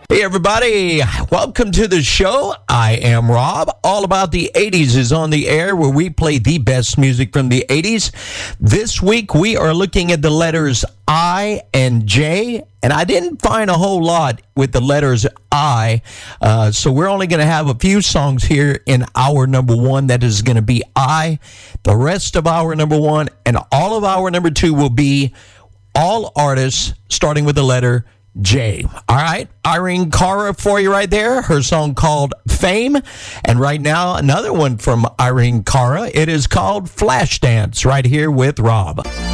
Hey everybody, welcome to the show. I am Rob. All About the 80s is on the air where we play the best music from the 80s. This week we are looking at the letters I and J, and I didn't find a whole lot with the letters I, so we're only going to have a few songs here in hour number one that is going to be I. The rest of hour number one and all of hour number two will be all artists starting with the letter J. All right, Irene Cara for you right there. Her song called Fame. And right now, another one from Irene Cara. It is called Flashdance right here with Rob.